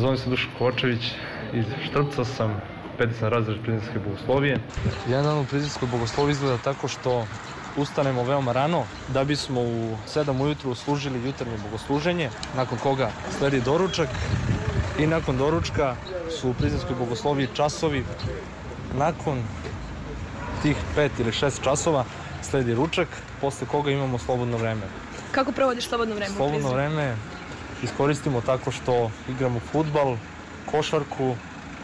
Zovem se Duško Kočević, iz Štrpca sam, 5. razred Prizrenske bogoslovije. Jedan dan u Prizrenskoj bogosloviji izgleda tako što ustanemo veoma rano da bismo u 7 ujutru služili jutarnje bogosluženje, nakon koga sledi doručak i nakon doručka su u Prizrenskoj bogosloviji časovi. Nakon tih 5 ili 6 časova sledi ručak, posle koga imamo slobodno vreme. Kako provodiš slobodno vreme? Slobodno vreme iskoristimo tako što igramo fudbal, košarku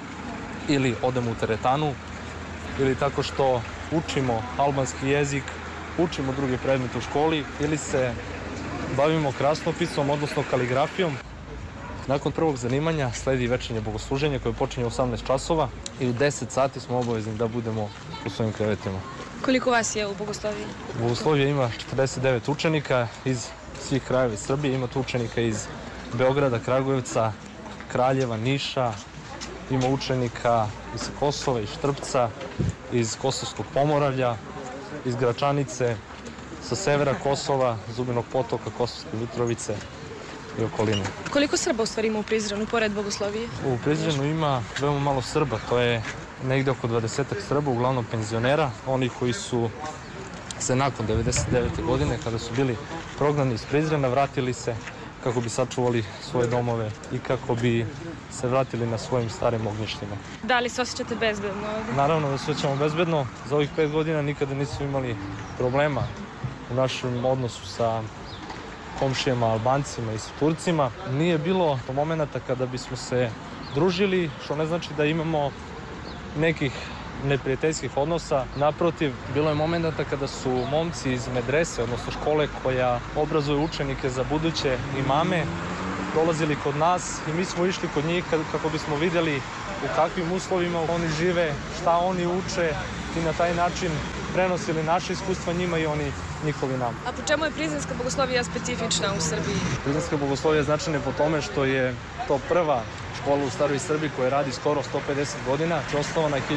ili odemo u teretanu ili tako što učimo albanski jezik, učimo druge predmete u školi ili se bavimo krasnopisom, odnosno kaligrafijom. Nakon prvog zanimanja sledi večernje bogosluženje koje počinje u 18 časova i u 10 sati smo obavezni da budemo u svojim krevetima. Koliko vas je u bogosloviji? U bogosloviji ima 49 učenika iz svih krajeva Srbije. Ima tu učenika iz Beograda, Kragujevca, Kraljeva, Niša. Ima učenika iz Kosova, iz Štrpca, iz Kosovskog Pomoravlja, iz Gračanice, sa severa Kosova, Zubinog Potoka, Kosovske Mitrovice i okoline. Koliko Srba u stvari ima u Prizrenu, pored bogoslovije? U Prizrenu ima veoma malo Srba, to je negde oko 20 Srba, uglavnom penzionera, oni koji su se nakon 99. godine, kada su bili prognani iz Prizrena, vratili se kako bi sačuvali svoje domove i kako bi se vratili na svojim starim ognjištima. Da li se osjećate bezbedno? Naravno da se osjećamo bezbedno. Za ovih 5 godina nikada nismo imali problema u našem odnosu sa komšijama, Albancima i sa Turcima. Nije bilo momenata kada bismo se družili, što ne znači da imamo nekih neprijateljskih odnosa. Naprotiv, bilo je momenata kada su momci iz medrese, odnosno škole koja obrazuje učenike za buduće imame, dolazili kod nas i mi smo išli kod njih kako bismo vidjeli u kakvim uslovima oni žive, šta oni uče i na taj način prenosili naše iskustva njima i oni njihovi nam. A po čemu je Prizrenska bogoslovija specifična u Srbiji? Prizrenska bogoslovija je značajna po tome što je to prva škola u staroj Srbiji koja radi skoro 150 godina, osnovana je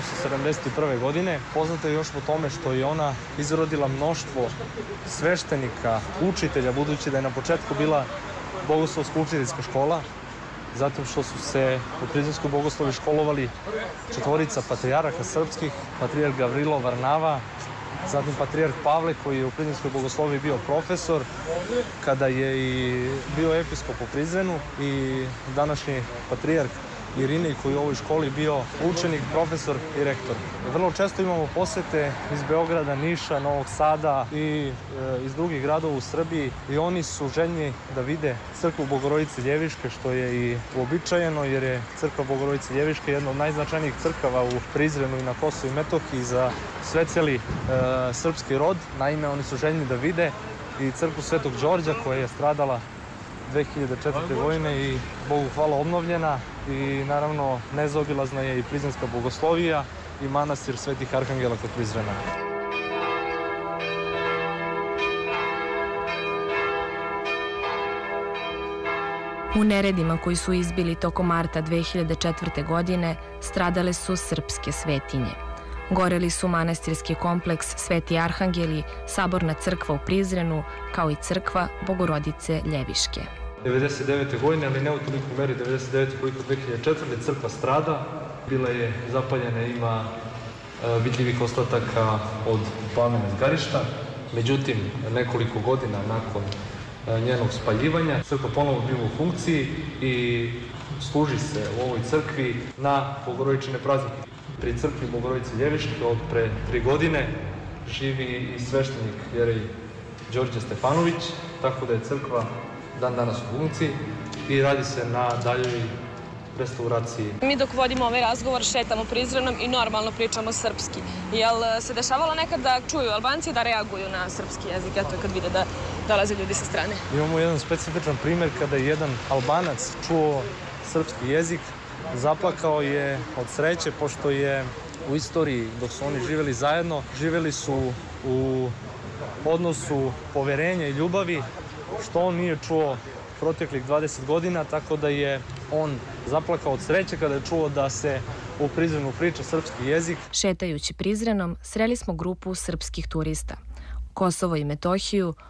1871. godine. Poznata je još po tome što je ona izrodila mnoštvo sveštenika, učitelja, budući da je na početku bila bogoslovska učiteljska škola, zato što su se u Prizrenskoj bogoslovi školovali 4 patrijarha srpskih, patrijarh Gavrilo Varnava, zatim patrijarh Pavle koji je u Prizrenskoj bogosloviji bio profesor, kada je i bio episkop u Prizrenu, i današnji patrijarh Irinej koji je u ovoj školi bio učenik, profesor i rektor. Vrlo često imamo posete iz Beograda, Niša, Novog Sada i iz drugih gradova u Srbiji i oni su željni da vide crkvu Bogorodice Ljeviške, što je i uobičajeno jer je crkva Bogorodice Ljeviške jedna od najznačajnijih crkava u Prizrenu i na Kosovu i Metohiji za sve cijeli srpski rod. Naime, oni su željni da vide i crkvu Svetog Đorđa koja je stradala 2004. godine i Bogu hvala obnovljena, i naravno nezaobilazna je i Prizrenska bogoslovija i manastir Svetih Arhangela kod Prizrena. U neredima koji su izbili tokom marta 2004. godine stradale su srpske svetinje. Goreli su manastirski kompleks Sveti Arhangeli, saborna crkva u Prizrenu, kao i crkva Bogorodice Ljeviške. 99. godine, ali ne u toliko meri 99. koliko 2004. crkva strada. Bila je zapaljena, ima vidljivih ostataka od plamena zgarišta. Međutim, nekoliko godina nakon njenog spaljivanja, crkva ponovo bila u funkciji i služi se u ovoj crkvi na bogorodične praznike. Pri crkvi Bogorodice Ljeviške od pre 3 godine živi i sveštenik jerej Đorđe Stefanović, tako da je crkva dan danas u funkciji i radi se na daljoj restauraciji. Mi dok vodimo ovaj razgovor šetamo Prizrenom i normalno pričamo srpski. Jel se dešavalo nekad da čuju Albanci da reaguju na srpski jezik, eto kad vide da dolaze ljudi sa strane? Imamo jedan specifičan primjer kada je jedan Albanac čuo srpski jezik, zaplakao je od sreće pošto je u istoriji dok su oni živjeli zajedno, živjeli su u odnosu poverenja i ljubavi, što on nije čuo proteklih 20 godina, tako da je on zaplakao od sreće kada je čuo da se u Prizrenu priča srpski jezik. Šetajući Prizrenom, sreli smo grupu srpskih turista. Kosovo i Metohiju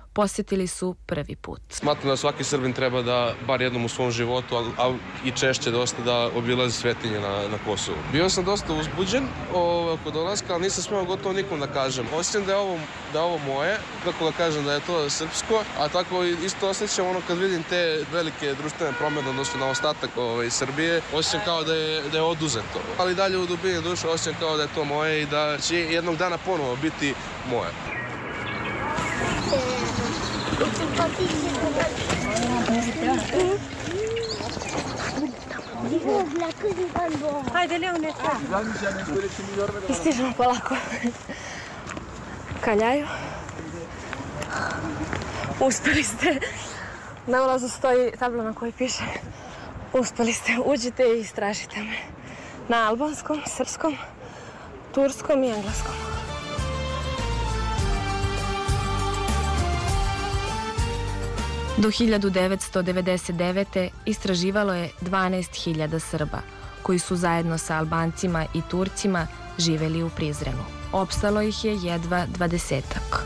posjetili su prvi put. Smatram da svaki Srbin treba da bar jednom u svom životu, ali i češće dosta, da obilazi svetinje na Kosovu. Bio sam dosta uzbuđen oko dolaska, ali nisam smeo gotovo nikom da kažem. Osjećam da je ovo moje, kako da kažem da je to srpsko, a tako isto osjećam kad vidim te velike društvene promjene odnosno na ostatak Srbije, osjećam kao da je oduzeto. Ali dalje u dubini duše osjećam kao da je to moje i da će jednog dana ponovo biti moje. Hajde, Leone. I stižemo polako. Kaljaju. Uspeli ste. Na ulazu stoji tabla na kojoj piše uspeli ste, uđite i istražite me. Na albanskom, srpskom, turskom i engleskom. Do 1999. istraživalo je 12.000 Srba, koji su zajedno sa Albancima i Turcima živeli u Prizrenu. Opstalo ih je jedva 20-ak.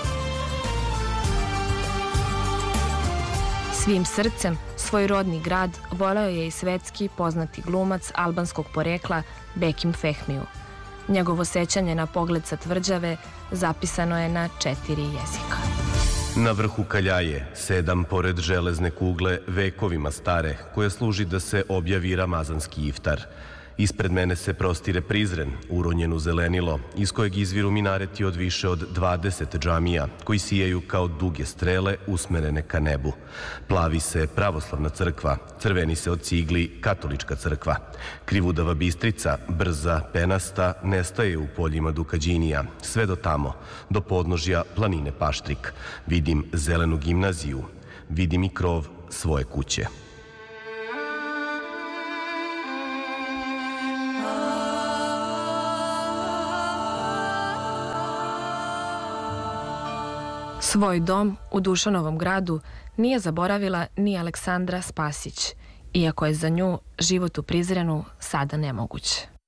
Svim srcem svoj rodni grad voleo je i svetski poznati glumac albanskog porekla Bekim Fehmiju. Njegovo sećanje na pogled sa tvrđave zapisano je na 4 jezika. Na vrhu Kaljaje, sedam pored železne kugle vekovima stare, koja služi da se objavi ramazanski iftar. Ispred mene se prostire Prizren, uronjen u zelenilo, iz kojeg izviru minareti od više od 20 džamija, koji sijaju kao duge strele usmerene ka nebu. Plavi se pravoslavna crkva, crveni se od cigli katolička crkva. Krivudava Bistrica, brza, penasta, nestaje u poljima Dukađinija, sve do tamo, do podnožja planine Paštrik. Vidim zelenu gimnaziju, vidim i krov svoje kuće. Svoj dom u Dušanovom gradu nije zaboravila ni Aleksandra Spasić, iako je za nju život u Prizrenu sada nemoguć.